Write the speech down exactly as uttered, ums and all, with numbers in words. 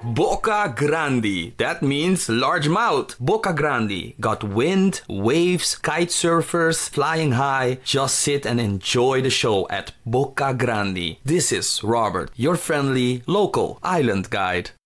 Boca Grande. That means large mouth. Boca Grande. Got wind, waves, kite surfers, flying high. Just sit and enjoy the show at Boca Grande. This is Robert, your friendly local island guide.